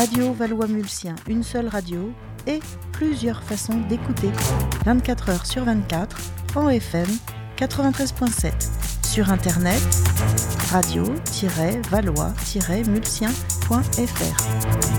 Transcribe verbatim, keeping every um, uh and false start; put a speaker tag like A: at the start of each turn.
A: Radio Valois-Mulsien, une seule radio et plusieurs façons d'écouter. vingt-quatre heures sur vingt-quatre, en F M quatre-vingt-treize virgule sept. Sur internet, radio tiret valois tiret mulsien point f r.